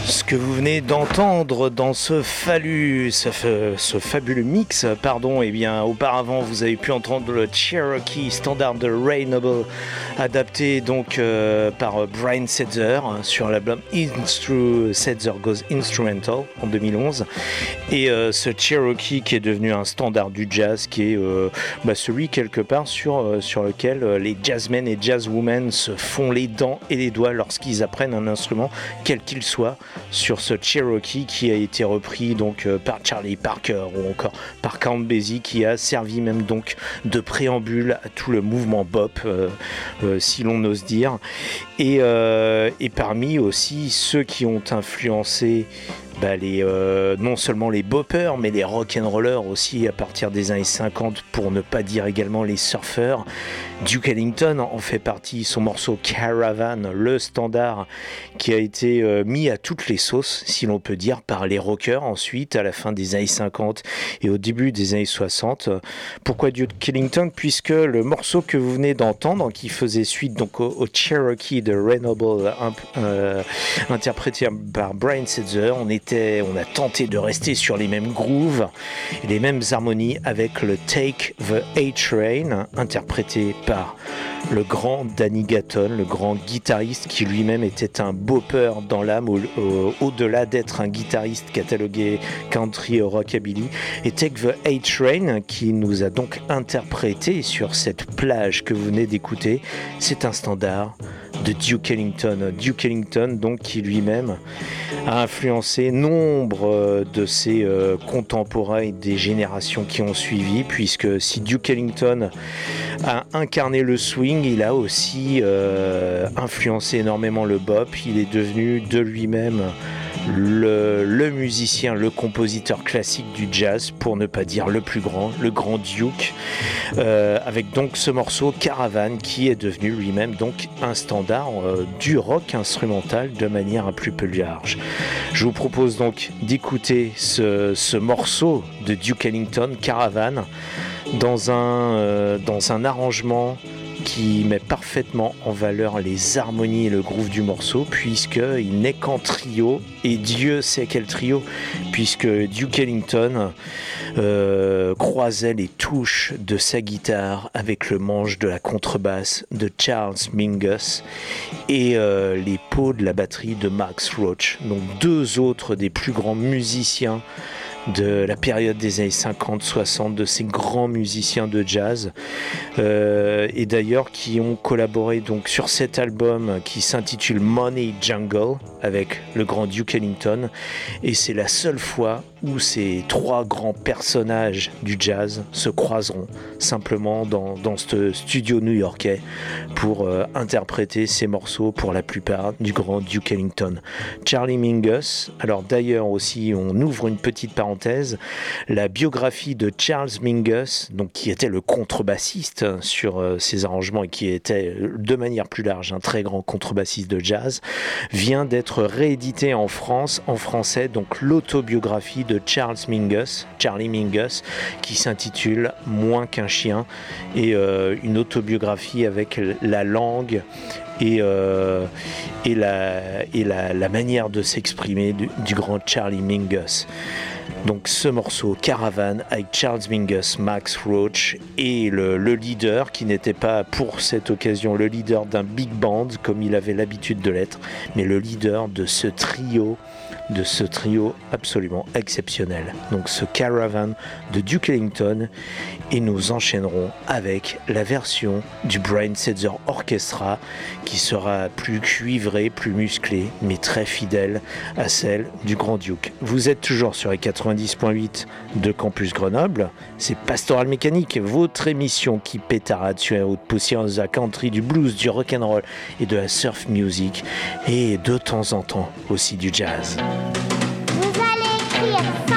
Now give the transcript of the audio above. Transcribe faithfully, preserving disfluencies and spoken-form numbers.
Ce que vous venez d'entendre dans ce, fallu, ce, ce fabuleux mix, pardon, et eh bien auparavant vous avez pu entendre le Cherokee standard de Ray Noble, adapté donc euh, par Brian Setzer sur l'album Instru Setzer Goes Instrumental en deux mille onze, et euh, ce Cherokee qui est devenu un standard du jazz, qui est euh, bah, celui quelque part sur, euh, sur lequel euh, les jazzmen et jazzwomen se font les dents et les doigts lorsqu'ils apprennent un instrument quel qu'il soit, sur ce Cherokee qui a été repris donc euh, par Charlie Parker ou encore par Count Basie, qui a servi même donc de préambule à tout le mouvement bop, euh, euh, si l'on ose dire, et, euh, et parmi aussi ceux qui ont influencé Bah les, euh, non seulement les boppers, mais les rock'n'rollers aussi à partir des années cinquante, pour ne pas dire également les surfeurs. Duke Ellington en fait partie, son morceau Caravan, le standard qui a été euh, mis à toutes les sauces, si l'on peut dire, par les rockers ensuite, à la fin des années cinquante et au début des années soixante. Pourquoi Duke Ellington? Puisque le morceau que vous venez d'entendre, qui faisait suite donc au, au Cherokee de Ray Noble, euh, interprété par Brian Setzer, on est on a tenté de rester sur les mêmes grooves et les mêmes harmonies avec le Take the A-Train, interprété par le grand Danny Gatton, le grand guitariste qui lui-même était un bopper dans l'âme, au, au, au-delà d'être un guitariste catalogué country rockabilly. Et Take the A-Train, qui nous a donc interprété sur cette plage que vous venez d'écouter, c'est un standard de Duke Ellington. Duke Ellington, donc, qui lui-même a influencé nombre de ses euh, contemporains des générations qui ont suivi, puisque si Duke Ellington a incarné le swing, il a aussi euh, influencé énormément le bop. Il est devenu de lui-même Le, le musicien, le compositeur classique du jazz, pour ne pas dire le plus grand, le grand Duke, euh, avec donc ce morceau Caravan qui est devenu lui-même donc un standard euh, du rock instrumental de manière un peu plus large. Je vous propose donc d'écouter ce, ce morceau de Duke Ellington, Caravan, dans un, euh, dans un arrangement qui met parfaitement en valeur les harmonies et le groove du morceau, puisqu'il n'est qu'en trio, et Dieu sait quel trio, puisque Duke Ellington euh, croisait les touches de sa guitare avec le manche de la contrebasse de Charles Mingus et euh, les pots de la batterie de Max Roach, donc deux autres des plus grands musiciens de la période des années cinquante soixante, de ces grands musiciens de jazz, euh, et d'ailleurs qui ont collaboré donc sur cet album qui s'intitule Money Jungle avec le grand Duke Ellington, et c'est la seule fois où ces trois grands personnages du jazz se croiseront simplement dans, dans ce studio new-yorkais pour euh, interpréter ces morceaux, pour la plupart du grand Duke Ellington. Charlie Mingus, alors d'ailleurs aussi on ouvre une petite parenthèse, la biographie de Charles Mingus, donc qui était le contrebassiste sur euh, ces arrangements et qui était de manière plus large un très grand contrebassiste de jazz, vient d'être rééditée en France, en français, donc l'autobiographie de Charles Mingus, Charlie Mingus, qui s'intitule Moins qu'un chien, et euh, une autobiographie avec la langue et, euh, et, la, et la, la manière de s'exprimer du, du grand Charlie Mingus. Donc ce morceau Caravan avec Charles Mingus, Max Roach et le, le leader, qui n'était pas pour cette occasion le leader d'un big band comme il avait l'habitude de l'être, mais le leader de ce trio de ce trio absolument exceptionnel. Donc ce Caravan de Duke Ellington, et nous enchaînerons avec la version du Brian Setzer Orchestra qui sera plus cuivrée, plus musclée, mais très fidèle à celle du Grand Duke. Vous êtes toujours sur les quatre-vingt-dix point huit de Campus Grenoble, c'est Pastoral Mécanique, votre émission qui pétarade sur la haute poussière de la country, du blues, du rock'n'roll et de la surf music, et de temps en temps aussi du jazz. Vous allez écrire